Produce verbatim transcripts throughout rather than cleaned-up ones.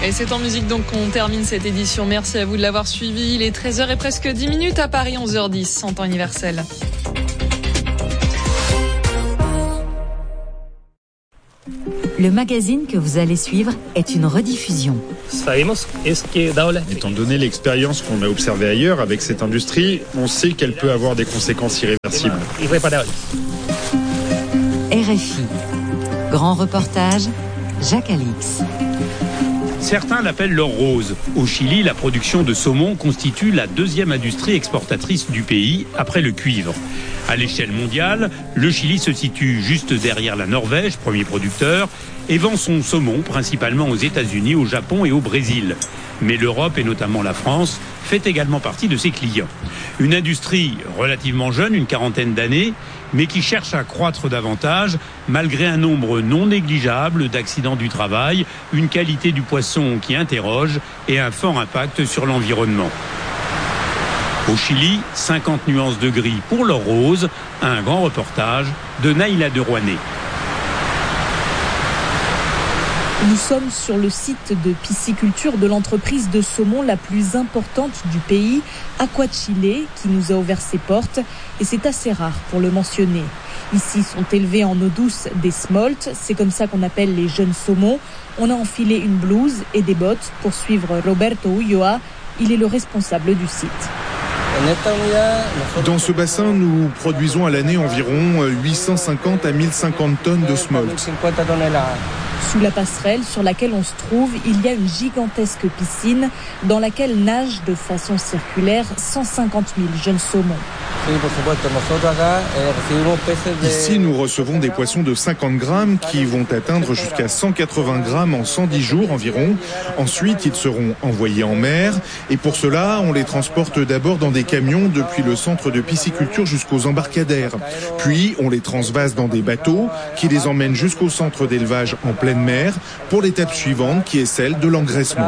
Et c'est en musique donc qu'on termine cette édition. Merci à vous de l'avoir suivi. Il est treize heures et presque dix minutes à Paris, onze heures dix en temps universel. Le magazine que vous allez suivre est une rediffusion. Étant donné l'expérience qu'on a observée ailleurs avec cette industrie, on sait qu'elle peut avoir des conséquences irréversibles. R F I. Grand reportage, Jacques Alix. Certains l'appellent l'or rose. Au Chili, la production de saumon constitue la deuxième industrie exportatrice du pays, après le cuivre. À l'échelle mondiale, le Chili se situe juste derrière la Norvège, premier producteur, et vend son saumon principalement aux États-Unis, au Japon et au Brésil. Mais l'Europe, et notamment la France, fait également partie de ses clients. Une industrie relativement jeune, une quarantaine d'années, mais qui cherche à croître davantage, malgré un nombre non négligeable d'accidents du travail, une qualité du poisson qui interroge et un fort impact sur l'environnement. Au Chili, cinquante nuances de gris pour l'or rose, un grand reportage de Naïla de Rouanet. Nous sommes sur le site de pisciculture de l'entreprise de saumon la plus importante du pays, Aquachile, qui nous a ouvert ses portes, et c'est assez rare pour le mentionner. Ici sont élevés en eau douce des smolts, c'est comme ça qu'on appelle les jeunes saumons. On a enfilé une blouse et des bottes pour suivre Roberto Ulloa, il est le responsable du site. Dans ce bassin, nous produisons à l'année environ huit cent cinquante à mille cinquante tonnes de smolt. Sous la passerelle sur laquelle on se trouve, il y a une gigantesque piscine dans laquelle nagent de façon circulaire cent cinquante mille jeunes saumons. Ici, nous recevons des poissons de cinquante grammes qui vont atteindre jusqu'à cent quatre-vingts grammes en cent dix jours environ. Ensuite, ils seront envoyés en mer et pour cela, on les transporte d'abord dans des camions depuis le centre de pisciculture jusqu'aux embarcadères. Puis, on les transvase dans des bateaux qui les emmènent jusqu'au centre d'élevage en pleine mer pour l'étape suivante qui est celle de l'engraissement.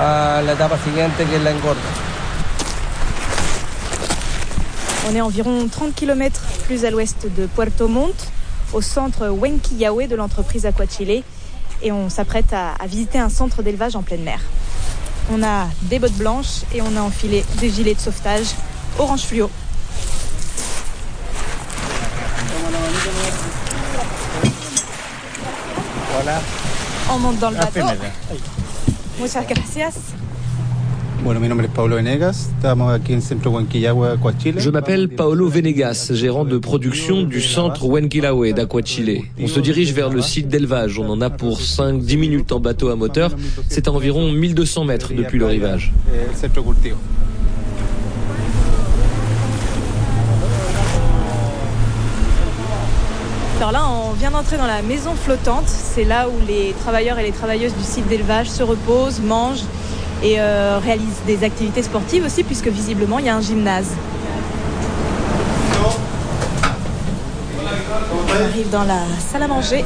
On est environ trente kilomètres plus à l'ouest de Puerto Montt, au centre Huenquillahué de l'entreprise Aquachile, et on s'apprête à, à visiter un centre d'élevage en pleine mer. On a des bottes blanches et on a enfilé des gilets de sauvetage orange fluo. Voilà. On monte dans le bateau. Muchas gracias. Je m'appelle Paolo Venegas, gérant de production du centre Huenquillahué d'Aquachile. On se dirige vers le site d'élevage. On en a pour cinq à dix minutes en bateau à moteur. C'est à environ mille deux cents mètres depuis le rivage. Alors là, on vient d'entrer dans la maison flottante. C'est là où les travailleurs et les travailleuses du site d'élevage se reposent, mangent et euh, réalisent des activités sportives aussi, puisque visiblement, il y a un gymnase. On arrive dans la salle à manger,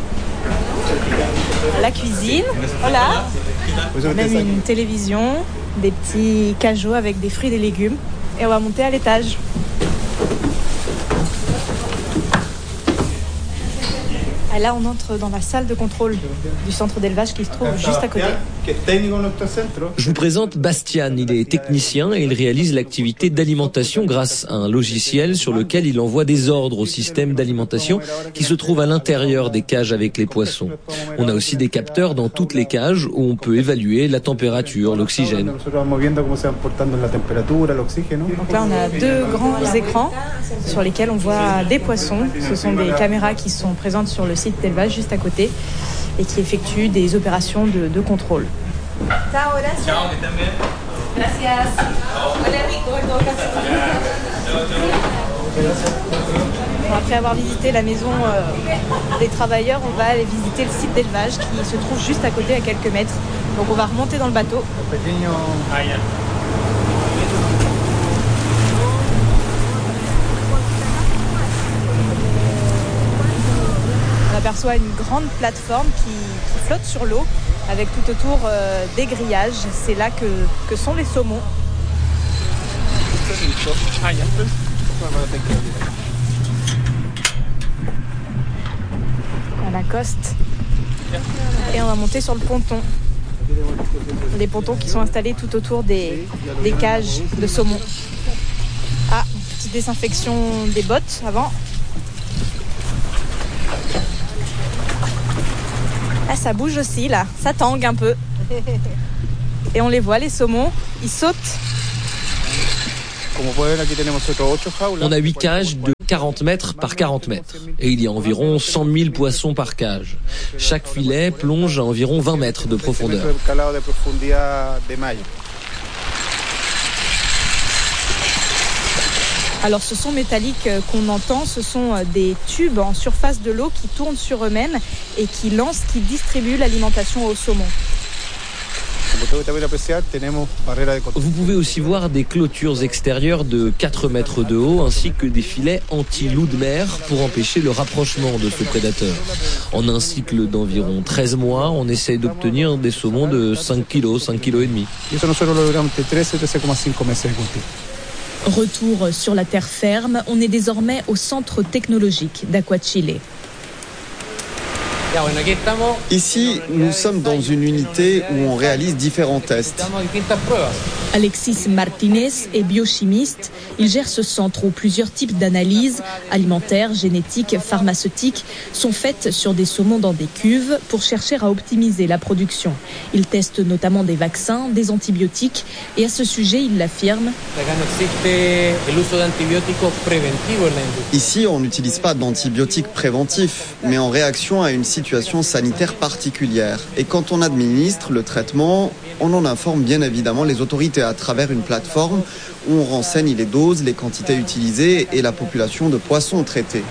la cuisine. Voilà. On a une télévision, des petits cajots avec des fruits et des légumes. Et on va monter à l'étage. Et là, on entre dans la salle de contrôle du centre d'élevage qui se trouve juste à côté. Je vous présente Bastian. Il est technicien et il réalise l'activité d'alimentation grâce à un logiciel sur lequel il envoie des ordres au système d'alimentation qui se trouve à l'intérieur des cages avec les poissons. On a aussi des capteurs dans toutes les cages où on peut évaluer la température, l'oxygène. Donc là, on a deux grands écrans sur lesquels on voit des poissons. Ce sont des caméras qui sont présentes sur le site d'élevage juste à côté et qui effectuent des opérations de, de contrôle. Ciao, gracias. Ciao, gracias. Après avoir visité la maison euh, des travailleurs, on va aller visiter le site d'élevage qui se trouve juste à côté, à quelques mètres. Donc on va remonter dans le bateau. On aperçoit une grande plateforme qui, qui flotte sur l'eau avec tout autour euh, des grillages. C'est là que, que sont les saumons. On accoste et on va monter sur le ponton. Les pontons qui sont installés tout autour des, des cages de saumon. Ah, petite désinfection des bottes avant. Ah, ça bouge aussi là, ça tangue un peu. Et on les voit, les saumons, ils sautent. On a huit cages de quarante mètres par quarante mètres. Et il y a environ cent mille poissons par cage. Chaque filet plonge à environ vingt mètres de profondeur. Alors ce son métallique qu'on entend, ce sont des tubes en surface de l'eau qui tournent sur eux-mêmes et qui lancent, qui distribuent l'alimentation aux saumons. Vous pouvez aussi voir des clôtures extérieures de quatre mètres de haut ainsi que des filets anti-loups de mer pour empêcher le rapprochement de ce prédateur. En un cycle d'environ treize mois, on essaye d'obtenir des saumons de cinq kilos, cinq kilos et demi. Retour sur la terre ferme, on est désormais au centre technologique d'Aquachile. Ici, nous sommes dans une unité où on réalise différents tests. Alexis Martinez est biochimiste. Il gère ce centre où plusieurs types d'analyses alimentaires, génétiques, pharmaceutiques sont faites sur des saumons dans des cuves pour chercher à optimiser la production. Il teste notamment des vaccins, des antibiotiques et à ce sujet, il l'affirme. Ici, on n'utilise pas d'antibiotiques préventifs, mais en réaction à une situation sanitaire particulière. Et quand on administre le traitement, on en informe bien évidemment les autorités à travers une plateforme où on renseigne les doses, les quantités utilisées et la population de poissons traités.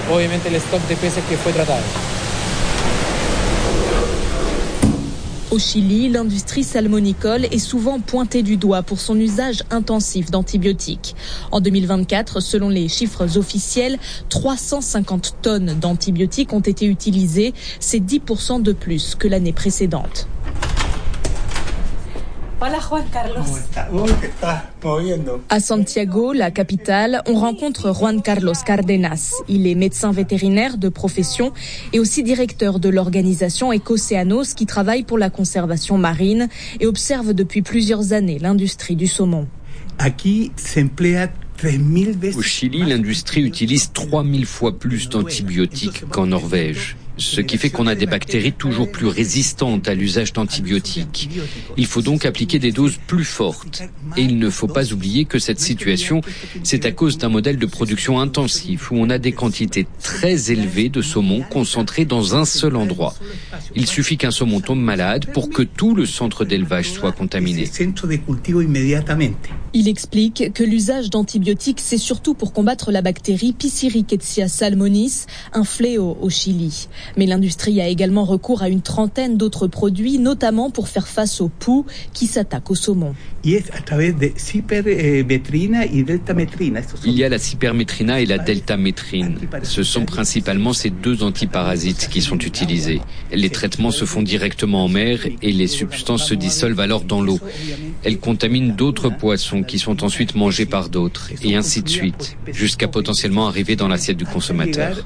Au Chili, l'industrie salmonicole est souvent pointée du doigt pour son usage intensif d'antibiotiques. En deux mille vingt-quatre, selon les chiffres officiels, trois cent cinquante tonnes d'antibiotiques ont été utilisées. C'est dix pour cent de plus que l'année précédente. Hola Juan Carlos. À Santiago, la capitale, on rencontre Juan Carlos Cardenas. Il est médecin vétérinaire de profession et aussi directeur de l'organisation Ecocéanos qui travaille pour la conservation marine et observe depuis plusieurs années l'industrie du saumon. Au Chili, l'industrie utilise trois mille fois plus d'antibiotiques qu'en Norvège. Ce qui fait qu'on a des bactéries toujours plus résistantes à l'usage d'antibiotiques. Il faut donc appliquer des doses plus fortes. Et il ne faut pas oublier que cette situation, c'est à cause d'un modèle de production intensif où on a des quantités très élevées de saumon concentrées dans un seul endroit. Il suffit qu'un saumon tombe malade pour que tout le centre d'élevage soit contaminé. Il explique que l'usage d'antibiotiques, c'est surtout pour combattre la bactérie Pichirichetsia salmonis, un fléau au Chili. Mais l'industrie a également recours à une trentaine d'autres produits, notamment pour faire face aux poux qui s'attaquent au saumon. Il y a la cypermétrina et la deltamétrine. Ce sont principalement ces deux antiparasites qui sont utilisés. Les traitements se font directement en mer et les substances se dissolvent alors dans l'eau. Elles contaminent d'autres poissons qui sont ensuite mangés par d'autres, et ainsi de suite, jusqu'à potentiellement arriver dans l'assiette du consommateur.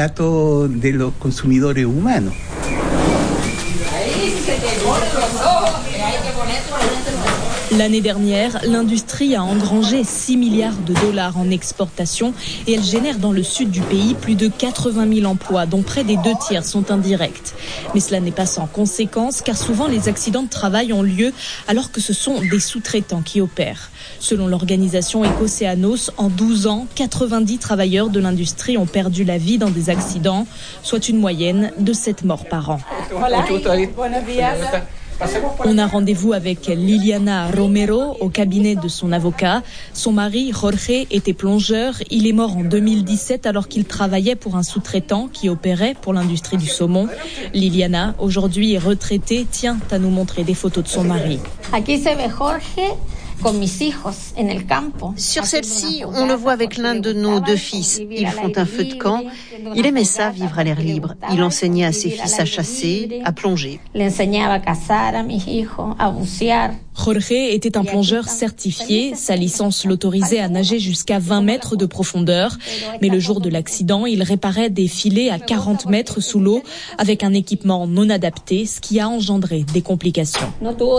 L'année dernière, l'industrie a engrangé six milliards de dollars en exportation et elle génère dans le sud du pays plus de quatre-vingt mille emplois, dont près des deux tiers sont indirects. Mais cela n'est pas sans conséquences, car souvent les accidents de travail ont lieu alors que ce sont des sous-traitants qui opèrent. Selon l'organisation Ecocéanos, en douze ans, quatre-vingt-dix travailleurs de l'industrie ont perdu la vie dans des accidents, soit une moyenne de sept morts par an. On a rendez-vous avec Liliana Romero au cabinet de son avocat. Son mari, Jorge, était plongeur. Il est mort en deux mille dix-sept alors qu'il travaillait pour un sous-traitant qui opérait pour l'industrie du saumon. Liliana, aujourd'hui est retraitée, tient à nous montrer des photos de son mari. Sur celle-ci, on le voit avec l'un de nos deux fils. Ils font un feu de camp. Il aimait ça, vivre à l'air libre. Il enseignait à ses fils à chasser, à plonger. Jorge était un plongeur certifié. Sa licence l'autorisait à nager jusqu'à vingt mètres de profondeur. Mais le jour de l'accident, il réparait des filets à quarante mètres sous l'eau avec un équipement non adapté, ce qui a engendré des complications.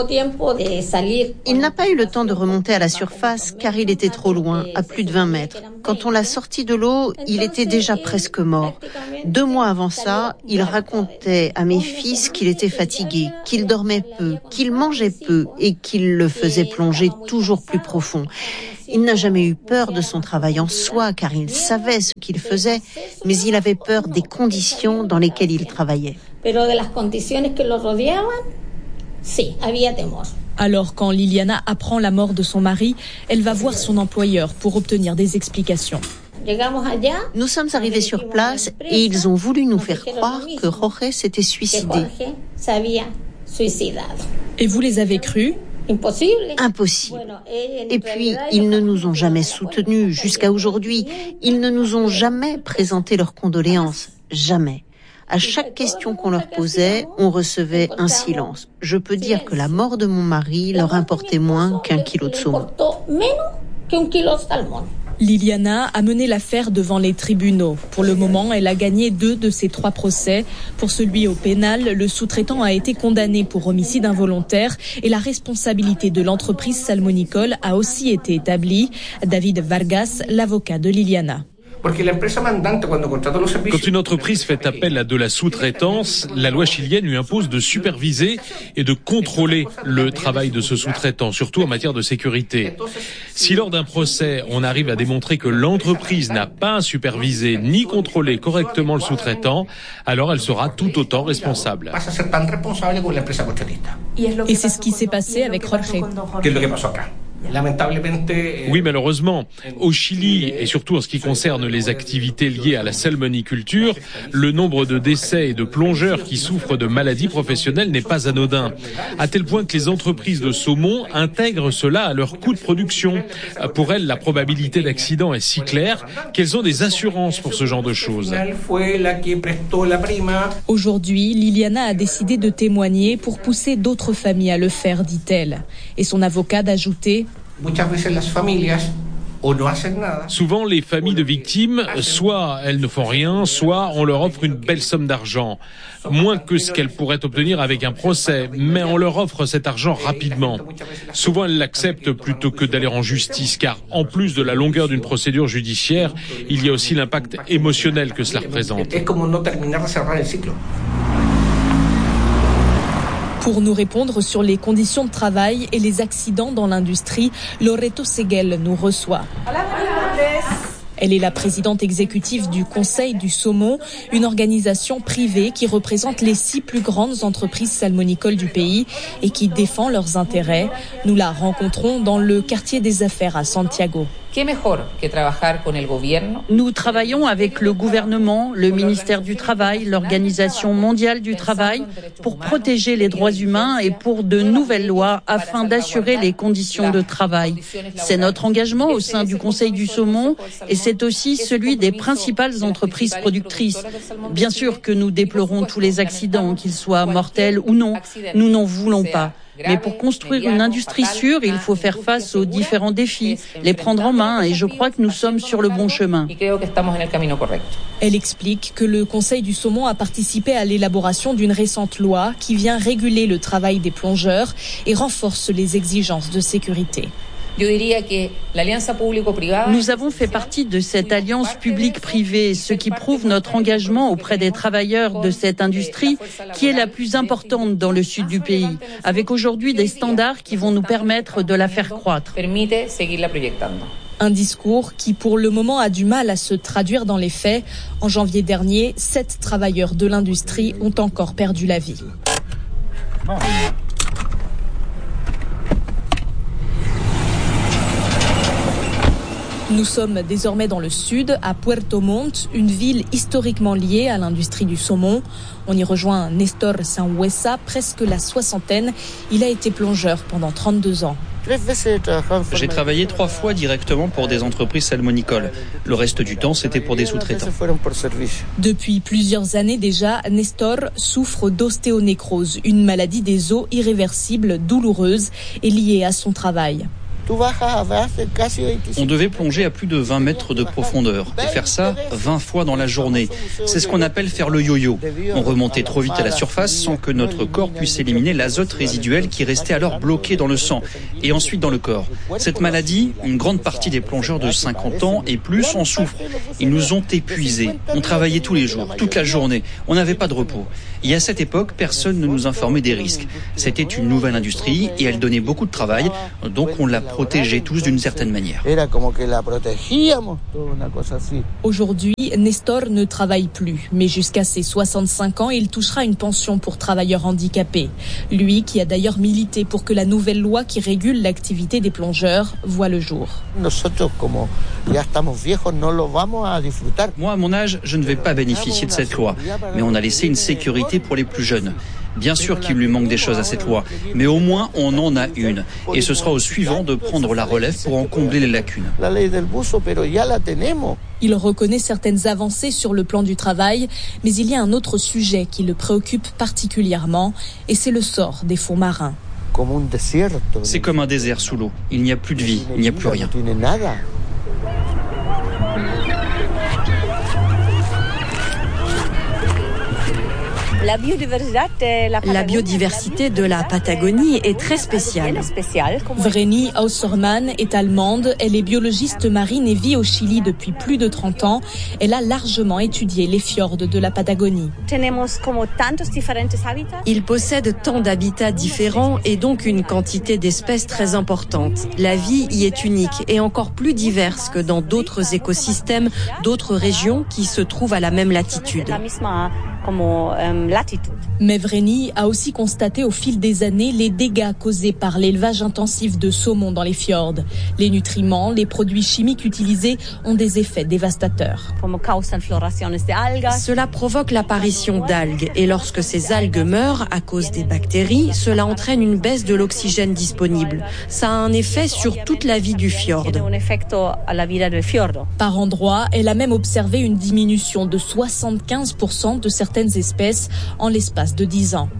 Il n'a pas eu le temps de remonter à la surface car il était trop loin, à plus de vingt mètres. Quand on l'a sorti de l'eau, il était déjà presque mort. Deux mois avant ça, il racontait à mes fils qu'il était fatigué, qu'il dormait peu, qu'il mangeait peu et qu'il le faisait plonger toujours plus profond. Il n'a jamais eu peur de son travail en soi car il savait ce qu'il faisait, mais il avait peur des conditions dans lesquelles il travaillait. Alors, quand Liliana apprend la mort de son mari, elle va voir son employeur pour obtenir des explications. Nous sommes arrivés sur place et ils ont voulu nous faire croire que Jorge s'était suicidé. Et vous les avez crus ? Impossible. Et puis, ils ne nous ont jamais soutenus jusqu'à aujourd'hui. Ils ne nous ont jamais présenté leurs condoléances. Jamais. À chaque question qu'on leur posait, on recevait un silence. Je peux dire que la mort de mon mari leur importait moins qu'un kilo de saumon. Liliana a mené l'affaire devant les tribunaux. Pour le moment, elle a gagné deux de ses trois procès. Pour celui au pénal, le sous-traitant a été condamné pour homicide involontaire et la responsabilité de l'entreprise salmonicole a aussi été établie. David Vargas, l'avocat de Liliana. Quand une entreprise fait appel à de la sous-traitance, la loi chilienne lui impose de superviser et de contrôler le travail de ce sous-traitant, surtout en matière de sécurité. Si lors d'un procès, on arrive à démontrer que l'entreprise n'a pas supervisé ni contrôlé correctement le sous-traitant, alors elle sera tout autant responsable. Et c'est ce qui s'est passé avec Jorge. Oui, malheureusement. Au Chili, et surtout en ce qui concerne les activités liées à la salmoniculture, le nombre de décès et de plongeurs qui souffrent de maladies professionnelles n'est pas anodin. À tel point que les entreprises de saumon intègrent cela à leur coût de production. Pour elles, la probabilité d'accident est si claire qu'elles ont des assurances pour ce genre de choses. Aujourd'hui, Liliana a décidé de témoigner pour pousser d'autres familles à le faire, dit-elle. Et son avocat d'ajouter: souvent, les familles de victimes, soit elles ne font rien, soit on leur offre une belle somme d'argent. Moins que ce qu'elles pourraient obtenir avec un procès, mais on leur offre cet argent rapidement. Souvent, elles l'acceptent plutôt que d'aller en justice, car en plus de la longueur d'une procédure judiciaire, il y a aussi l'impact émotionnel que cela représente. Pour nous répondre sur les conditions de travail et les accidents dans l'industrie, Loreto Seguel nous reçoit. Elle est la présidente exécutive du Conseil du saumon, une organisation privée qui représente les six plus grandes entreprises salmonicoles du pays et qui défend leurs intérêts. Nous la rencontrons dans le quartier des affaires à Santiago. Nous travaillons avec le gouvernement, le ministère du Travail, l'Organisation mondiale du travail pour protéger les droits humains et pour de nouvelles lois afin d'assurer les conditions de travail. C'est notre engagement au sein du Conseil du saumon et c'est aussi celui des principales entreprises productrices. Bien sûr que nous déplorons tous les accidents, qu'ils soient mortels ou non. Nous n'en voulons pas. Mais pour construire une industrie sûre, il faut faire face aux différents défis, les prendre en main et je crois que nous sommes sur le bon chemin. Elle explique que le Conseil du saumon a participé à l'élaboration d'une récente loi qui vient réguler le travail des plongeurs et renforce les exigences de sécurité. Nous avons fait partie de cette alliance publique-privée, ce qui prouve notre engagement auprès des travailleurs de cette industrie qui est la plus importante dans le sud du pays, avec aujourd'hui des standards qui vont nous permettre de la faire croître. Un discours qui, pour le moment, a du mal à se traduire dans les faits. En janvier dernier, sept travailleurs de l'industrie ont encore perdu la vie. Nous sommes désormais dans le sud, à Puerto Montt, une ville historiquement liée à l'industrie du saumon. On y rejoint Nestor Sanhuesa, presque la soixantaine. Il a été plongeur pendant trente-deux ans. J'ai travaillé trois fois directement pour des entreprises salmonicoles. Le reste du temps, c'était pour des sous-traitants. Depuis plusieurs années déjà, Nestor souffre d'ostéonécrose, une maladie des os irréversible, douloureuse et liée à son travail. On devait plonger à plus de vingt mètres de profondeur et faire ça vingt fois dans la journée. C'est ce qu'on appelle faire le yo-yo. On remontait trop vite à la surface sans que notre corps puisse éliminer l'azote résiduel qui restait alors bloqué dans le sang et ensuite dans le corps. Cette maladie, une grande partie des plongeurs de cinquante ans et plus en souffrent. Ils nous ont épuisés. On travaillait tous les jours, toute la journée. On n'avait pas de repos. Et à cette époque, personne ne nous informait des risques. C'était une nouvelle industrie et elle donnait beaucoup de travail, donc on l'a protégée tous d'une certaine manière. Aujourd'hui, Nestor ne travaille plus, mais jusqu'à ses soixante-cinq ans, il touchera une pension pour travailleurs handicapés. Lui, qui a d'ailleurs milité pour que la nouvelle loi qui régule l'activité des plongeurs voit le jour. Moi, à mon âge, je ne vais pas bénéficier de cette loi, mais on a laissé une sécurité pour les plus jeunes. Bien sûr qu'il lui manque des choses à cette loi, mais au moins on en a une. Et ce sera au suivant de prendre la relève pour en combler les lacunes. Il reconnaît certaines avancées sur le plan du travail, mais il y a un autre sujet qui le préoccupe particulièrement, et c'est le sort des fonds marins. C'est comme un désert sous l'eau. Il n'y a plus de vie, il n'y a plus rien. La biodiversité de la Patagonie est très spéciale. Vreni Ausermann est allemande, elle est biologiste marine et vit au Chili depuis plus de trente ans. Elle a largement étudié les fjords de la Patagonie. Ils possèdent tant d'habitats différents et donc une quantité d'espèces très importante. La vie y est unique et encore plus diverse que dans d'autres écosystèmes, d'autres régions qui se trouvent à la même latitude. Mais Vreni a aussi constaté au fil des années les dégâts causés par l'élevage intensif de saumon dans les fjords. Les nutriments, les produits chimiques utilisés ont des effets dévastateurs. Cela provoque l'apparition d'algues et lorsque ces algues meurent à cause des bactéries, cela entraîne une baisse de l'oxygène disponible. Ça a un effet sur toute la vie du fjord. Par endroits, elle a même observé une diminution de soixante-quinze pour cent de certaines espèces en l'espace de dix ans.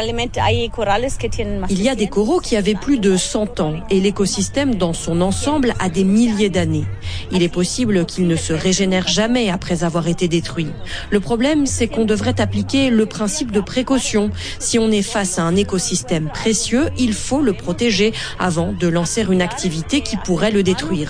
Il y a des coraux qui avaient plus de cent ans et l'écosystème dans son ensemble a des milliers d'années. Il est possible qu'il ne se régénère jamais après avoir été détruit. Le problème, c'est qu'on devrait appliquer le principe de précaution. Si on est face à un écosystème précieux, il faut le protéger avant de lancer une activité qui pourrait le détruire.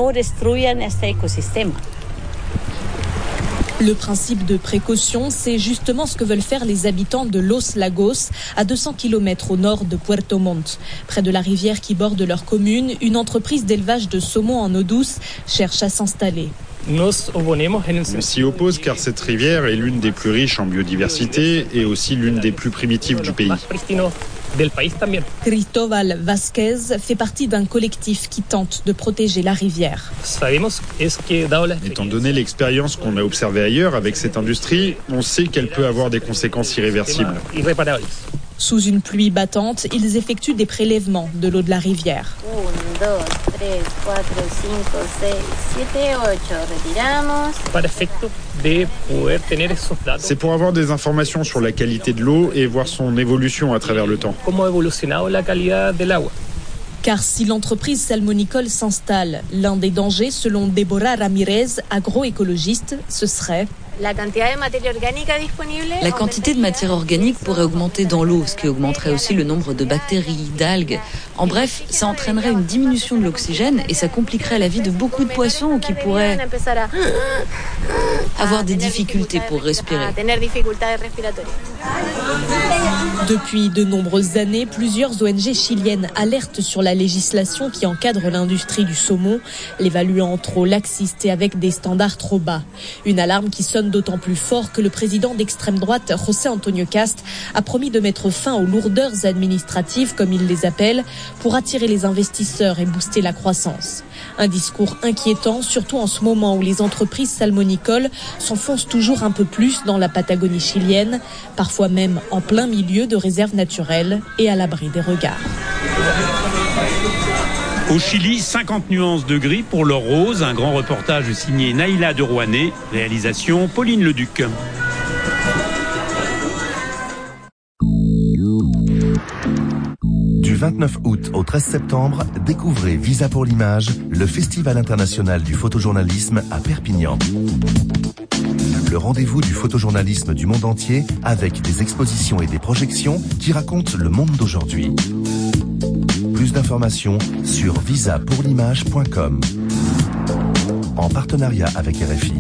Le principe de précaution, c'est justement ce que veulent faire les habitants de Los Lagos, à deux cents kilomètres au nord de Puerto Montt. Près de la rivière qui borde leur commune, une entreprise d'élevage de saumon en eau douce cherche à s'installer. On s'y oppose car cette rivière est l'une des plus riches en biodiversité et aussi l'une des plus primitives du pays. Cristóbal Vázquez fait partie d'un collectif qui tente de protéger la rivière. Étant donné l'expérience qu'on a observée ailleurs avec cette industrie, on sait qu'elle peut avoir des conséquences irréversibles. Sous une pluie battante, ils effectuent des prélèvements de l'eau de la rivière. C'est pour avoir des informations sur la qualité de l'eau et voir son évolution à travers le temps. Car si l'entreprise salmonicole s'installe, l'un des dangers, selon Deborah Ramirez, agroécologiste, ce serait... La quantité de matière organique pourrait augmenter dans l'eau, ce qui augmenterait aussi le nombre de bactéries, d'algues. En bref, ça entraînerait une diminution de l'oxygène et ça compliquerait la vie de beaucoup de poissons qui pourraient avoir des difficultés pour respirer. Depuis de nombreuses années, plusieurs O N G chiliennes alertent sur la législation qui encadre l'industrie du saumon, l'évaluant trop laxiste et avec des standards trop bas. Une alarme qui sonne sonne d'autant plus fort que le président d'extrême droite, José Antonio Cast, a promis de mettre fin aux lourdeurs administratives, comme il les appelle, pour attirer les investisseurs et booster la croissance. Un discours inquiétant, surtout en ce moment où les entreprises salmonicoles s'enfoncent toujours un peu plus dans la Patagonie chilienne, parfois même en plein milieu de réserves naturelles et à l'abri des regards. Au Chili, cinquante nuances de gris pour l'or rose. Un grand reportage signé Naïla de Rouanet. Réalisation Pauline Leduc. Du vingt-neuf août au treize septembre, découvrez Visa pour l'image, le Festival international du photojournalisme à Perpignan. Le rendez-vous du photojournalisme du monde entier avec des expositions et des projections qui racontent le monde d'aujourd'hui. Plus d'informations sur visa pour l'image point com. En partenariat avec R F I.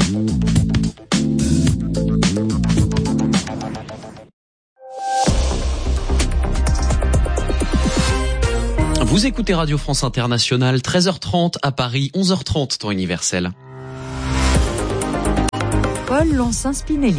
Vous écoutez Radio France Internationale, treize heures trente à Paris, onze heures trente temps universel. Paul Lonsin-Spinelli.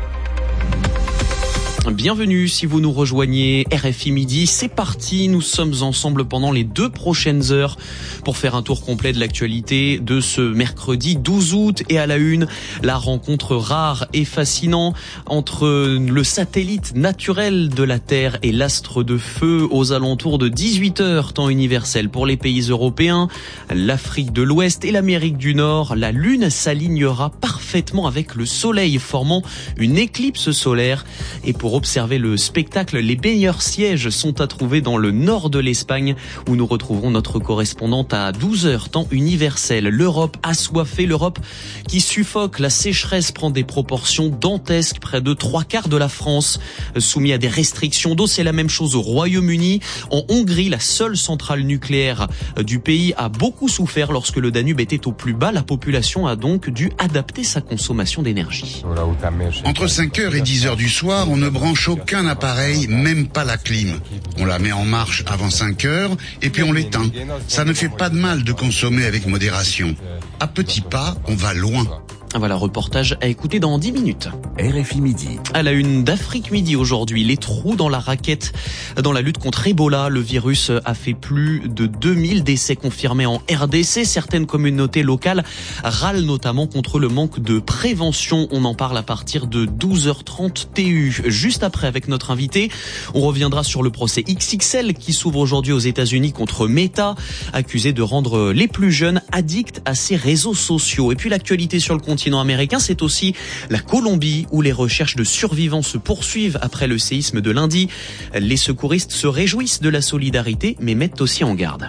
Bienvenue si vous nous rejoignez, R F I Midi, c'est parti, nous sommes ensemble pendant les deux prochaines heures pour faire un tour complet de l'actualité de ce mercredi douze août et à la une, la rencontre rare et fascinante entre le satellite naturel de la Terre et l'astre de feu aux alentours de dix-huit heures temps universel pour les pays européens, l'Afrique de l'Ouest et l'Amérique du Nord. La Lune s'alignera parfaitement avec le Soleil formant une éclipse solaire et pour observer le spectacle, les meilleurs sièges sont à trouver dans le nord de l'Espagne où nous retrouverons notre correspondante à douze heures temps universel. L'Europe assoiffée, l'Europe qui suffoque, la sécheresse prend des proportions dantesques, près de trois quarts de la France soumis à des restrictions d'eau. C'est la même chose au Royaume-Uni. En Hongrie, la seule centrale nucléaire du pays a beaucoup souffert lorsque le Danube était au plus bas. La population a donc dû adapter sa consommation d'énergie. Entre cinq heures et dix heures du soir, on ne branche aucun appareil, même pas la clim. On la met en marche avant cinq heures et puis on l'éteint. Ça ne fait pas de mal de consommer avec modération. À petits pas, on va loin. Voilà, reportage à écouter dans dix minutes. R F I Midi. À la une d'Afrique Midi aujourd'hui, les trous dans la raquette dans la lutte contre Ebola. Le virus a fait plus de deux mille décès confirmés en R D C. Certaines communautés locales râlent notamment contre le manque de prévention. On en parle à partir de douze heures trente T U. Juste après, avec notre invité, on reviendra sur le procès X X L qui s'ouvre aujourd'hui aux États-Unis contre Meta, accusé de rendre les plus jeunes addicts à ses réseaux sociaux. Et puis l'actualité sur le continent américain, c'est aussi la Colombie où les recherches de survivants se poursuivent après le séisme de lundi. Les secouristes se réjouissent de la solidarité mais mettent aussi en garde.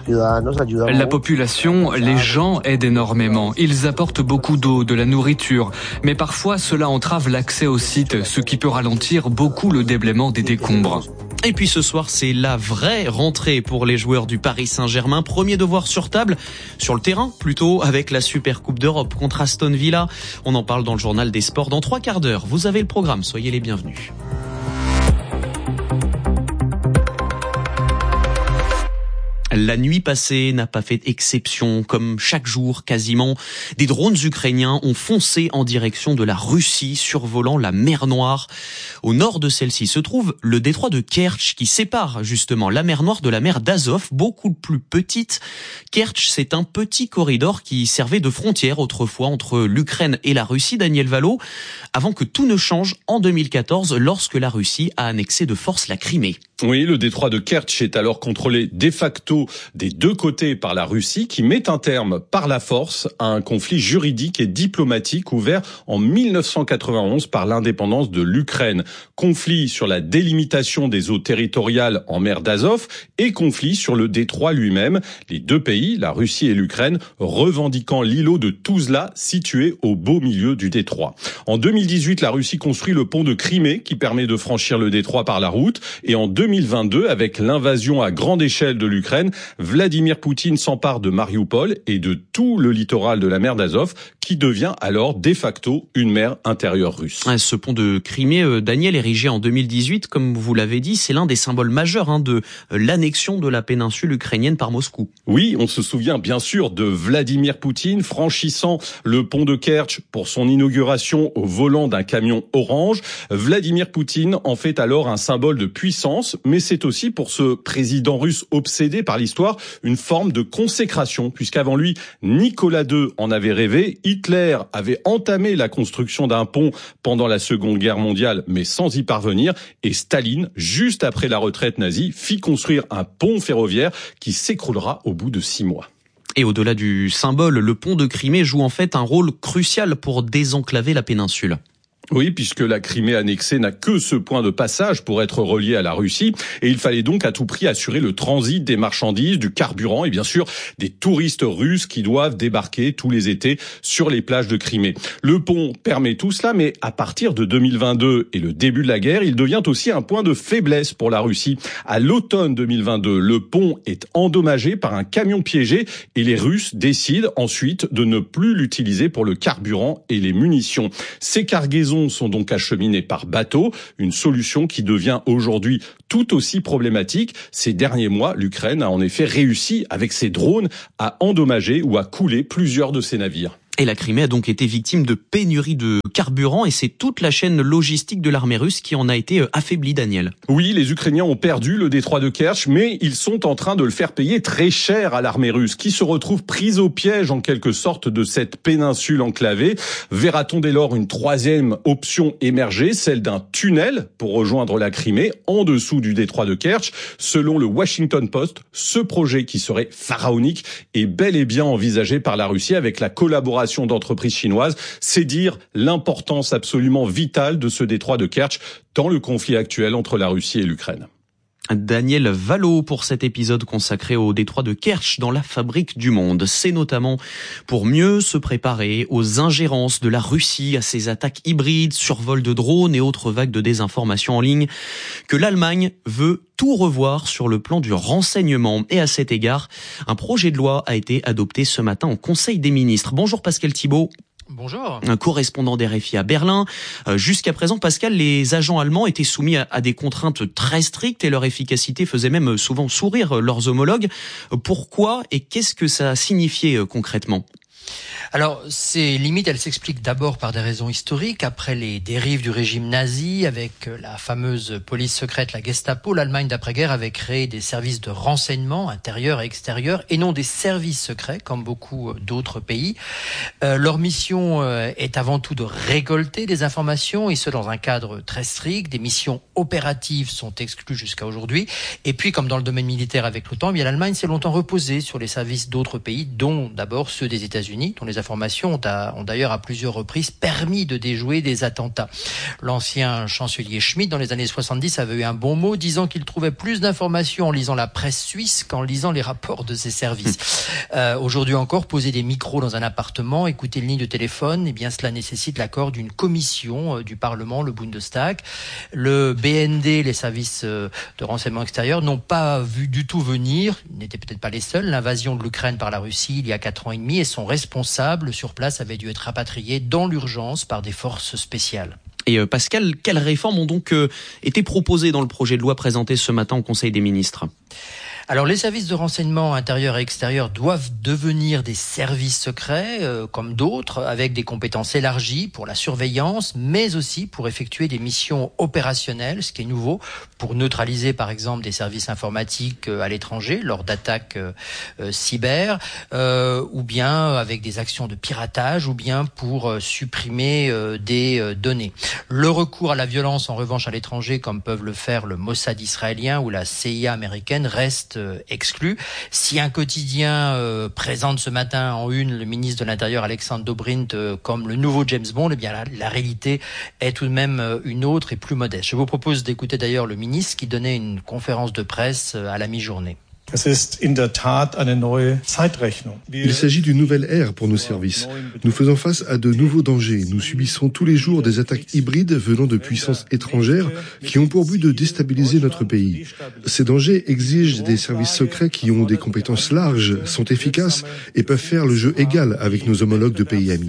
La population, les gens aident énormément. Ils apportent beaucoup d'eau, de la nourriture, mais parfois cela entrave l'accès au site, ce qui peut ralentir beaucoup le déblaiement des décombres. Et puis ce soir, c'est la vraie rentrée pour les joueurs du Paris Saint-Germain. Premier devoir sur table, sur le terrain plutôt, avec la Super Coupe d'Europe contre Aston Villa. On en parle dans le journal des sports dans trois quarts d'heure. Vous avez le programme, soyez les bienvenus. La nuit passée n'a pas fait exception. Comme chaque jour, quasiment, des drones ukrainiens ont foncé en direction de la Russie, survolant la mer Noire. Au nord de celle-ci se trouve le détroit de Kertch, qui sépare justement la mer Noire de la mer d'Azov, beaucoup plus petite. Kertch, c'est un petit corridor qui servait de frontière autrefois entre l'Ukraine et la Russie, Daniel Valo, avant que tout ne change en deux mille quatorze, lorsque la Russie a annexé de force la Crimée. Oui, le détroit de Kertch est alors contrôlé de facto des deux côtés par la Russie, qui met un terme par la force à un conflit juridique et diplomatique ouvert en mille neuf cent quatre-vingt-onze par l'indépendance de l'Ukraine. Conflit sur la délimitation des eaux territoriales en mer d'Azov et conflit sur le détroit lui-même. Les deux pays, la Russie et l'Ukraine, revendiquant l'îlot de Tuzla situé au beau milieu du détroit. En deux mille dix-huit, la Russie construit le pont de Crimée qui permet de franchir le détroit par la route. Et en deux mille vingt-deux, avec l'invasion à grande échelle de l'Ukraine, Vladimir Poutine s'empare de Mariupol et de tout le littoral de la mer d'Azov, qui devient alors de facto une mer intérieure russe. Ce pont de Crimée, Daniel, érigé en deux mille dix-huit, comme vous l'avez dit, c'est l'un des symboles majeurs hein, de l'annexion de la péninsule ukrainienne par Moscou. Oui, on se souvient bien sûr de Vladimir Poutine franchissant le pont de Kerch pour son inauguration au volant d'un camion orange. Vladimir Poutine en fait alors un symbole de puissance, mais c'est aussi pour ce président russe obsédé par l'histoire une forme de consécration, puisqu'avant lui, Nicolas deux en avait rêvé. Hitler avait entamé la construction d'un pont pendant la Seconde Guerre mondiale, mais sans y parvenir. Et Staline, juste après la retraite nazie, fit construire un pont ferroviaire qui s'écroulera au bout de six mois. Et au-delà du symbole, le pont de Crimée joue en fait un rôle crucial pour désenclaver la péninsule. Oui, puisque la Crimée annexée n'a que ce point de passage pour être reliée à la Russie, et il fallait donc à tout prix assurer le transit des marchandises, du carburant et bien sûr des touristes russes qui doivent débarquer tous les étés sur les plages de Crimée. Le pont permet tout cela, mais à partir de deux mille vingt-deux et le début de la guerre, il devient aussi un point de faiblesse pour la Russie. À l'automne deux mille vingt-deux, le pont est endommagé par un camion piégé et les Russes décident ensuite de ne plus l'utiliser pour le carburant et les munitions. Ces cargaisons sont donc acheminées par bateau, une solution qui devient aujourd'hui tout aussi problématique. Ces derniers mois, l'Ukraine a en effet réussi avec ses drones à endommager ou à couler plusieurs de ses navires. Et la Crimée a donc été victime de pénurie de carburant et c'est toute la chaîne logistique de l'armée russe qui en a été affaiblie, Daniel. Oui, les Ukrainiens ont perdu le détroit de Kerch, mais ils sont en train de le faire payer très cher à l'armée russe, qui se retrouve prise au piège en quelque sorte de cette péninsule enclavée. Verra-t-on dès lors une troisième option émerger, celle d'un tunnel pour rejoindre la Crimée en dessous du détroit de Kerch? Selon le Washington Post, ce projet qui serait pharaonique est bel et bien envisagé par la Russie avec la collaboration d'entreprises chinoises. C'est dire l'importance absolument vitale de ce détroit de Kerch dans le conflit actuel entre la Russie et l'Ukraine. Daniel Vallot pour cet épisode consacré au détroit de Kerch dans la fabrique du monde. C'est notamment pour mieux se préparer aux ingérences de la Russie, à ses attaques hybrides, survols de drones et autres vagues de désinformation en ligne, que l'Allemagne veut tout revoir sur le plan du renseignement. Et à cet égard, un projet de loi a été adopté ce matin au Conseil des ministres. Bonjour Pascal Thibault. Bonjour. Un correspondant d'R F I à Berlin. Euh, jusqu'à présent, Pascal, les agents allemands étaient soumis à, à des contraintes très strictes et leur efficacité faisait même souvent sourire leurs homologues. Pourquoi et qu'est-ce que ça a signifié euh, concrètement ? Alors, ces limites, elles s'expliquent d'abord par des raisons historiques. Après les dérives du régime nazi, avec la fameuse police secrète, la Gestapo, l'Allemagne d'après-guerre avait créé des services de renseignement intérieurs et extérieurs, et non des services secrets, comme beaucoup d'autres pays. Euh, leur mission euh, est avant tout de récolter des informations, et ce dans un cadre très strict. Des missions opératives sont exclues jusqu'à aujourd'hui. Et puis, comme dans le domaine militaire avec l'OTAN, bien l'Allemagne s'est longtemps reposée sur les services d'autres pays, dont d'abord ceux des États-Unis, dont les informations ont, à, ont d'ailleurs à plusieurs reprises permis de déjouer des attentats. L'ancien chancelier Schmitt, dans les années soixante-dix, avait eu un bon mot, disant qu'il trouvait plus d'informations en lisant la presse suisse qu'en lisant les rapports de ses services. Euh, aujourd'hui encore, poser des micros dans un appartement, écouter une ligne de téléphone, eh bien cela nécessite l'accord d'une commission euh, du Parlement, le Bundestag. Le B N D, les services euh, de renseignement extérieur, n'ont pas vu du tout venir, ils n'étaient peut-être pas les seuls, l'invasion de l'Ukraine par la Russie il y a quatre ans et demi, et son responsable sur place avait dû être rapatrié dans l'urgence par des forces spéciales. Et euh, Pascal, quelles réformes ont donc euh, été proposées dans le projet de loi présenté ce matin au Conseil des ministres ? Alors, les services de renseignement intérieur et extérieur doivent devenir des services secrets, euh, comme d'autres, avec des compétences élargies pour la surveillance, mais aussi pour effectuer des missions opérationnelles, ce qui est nouveau, pour neutraliser, par exemple, des services informatiques euh, à l'étranger, lors d'attaques euh, euh, cyber, euh, ou bien avec des actions de piratage, ou bien pour euh, supprimer euh, des euh, données. Le recours à la violence, en revanche, à l'étranger, comme peuvent le faire le Mossad israélien ou la C I A américaine, reste exclu. Si un quotidien euh, présente ce matin en une le ministre de l'Intérieur Alexandre Dobrindt euh, comme le nouveau James Bond, eh bien la, la réalité est tout de même euh, une autre et plus modeste. Je vous propose d'écouter d'ailleurs le ministre qui donnait une conférence de presse euh, à la mi-journée. Il s'agit d'une nouvelle ère pour nos services. Nous faisons face à de nouveaux dangers. Nous subissons tous les jours des attaques hybrides venant de puissances étrangères qui ont pour but de déstabiliser notre pays. Ces dangers exigent des services secrets qui ont des compétences larges, sont efficaces et peuvent faire le jeu égal avec nos homologues de pays amis.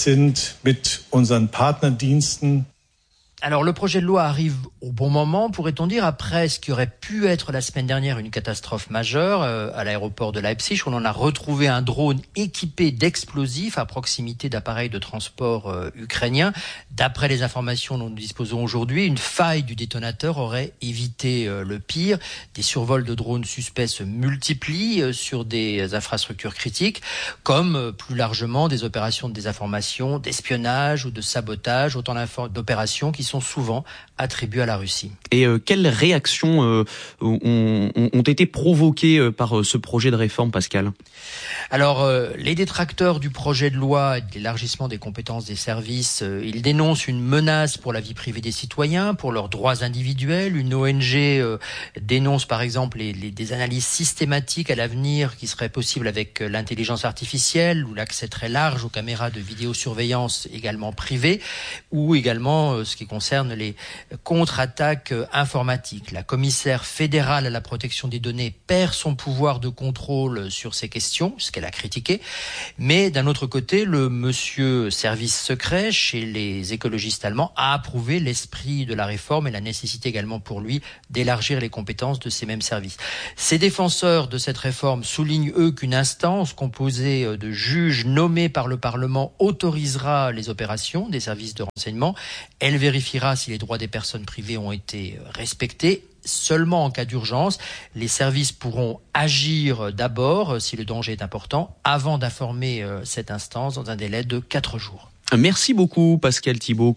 Alors le projet de loi arrive au bon moment, pourrait-on dire, après ce qui aurait pu être la semaine dernière une catastrophe majeure euh, à l'aéroport de Leipzig, où l'on a retrouvé un drone équipé d'explosifs à proximité d'appareils de transport euh, ukrainiens. D'après les informations dont nous disposons aujourd'hui, une faille du détonateur aurait évité euh, le pire. Des survols de drones suspects se multiplient euh, sur des infrastructures critiques, comme euh, plus largement des opérations de désinformation, d'espionnage ou de sabotage, autant d'opérations qui sont souvent attribuées à la Russie. Et euh, quelles réactions euh, ont, ont été provoquées euh, par euh, ce projet de réforme, Pascal ? Alors, euh, les détracteurs du projet de loi et de l'élargissement des compétences des services, euh, ils dénoncent une menace pour la vie privée des citoyens, pour leurs droits individuels. Une O N G euh, dénonce par exemple les, les, des analyses systématiques à l'avenir qui seraient possibles avec euh, l'intelligence artificielle ou l'accès très large aux caméras de vidéosurveillance également privées, ou également euh, ce qui concerne les contre-attaques euh, informatiques. La commissaire fédérale à la protection des données perd son pouvoir de contrôle sur ces questions, ce qu'elle a critiqué. Mais d'un autre côté, le monsieur service secret chez les écologistes allemands a approuvé l'esprit de la réforme et la nécessité également pour lui d'élargir les compétences de ces mêmes services. Ces défenseurs de cette réforme soulignent, eux, qu'une instance composée de juges nommés par le Parlement autorisera les opérations des services de renseignement. Elle vérifiera si les droits des personnes privées ont été respectés. Seulement en cas d'urgence, les services pourront agir d'abord, si le danger est important, avant d'informer cette instance dans un délai de quatre jours. Merci beaucoup, Pascal Thibault.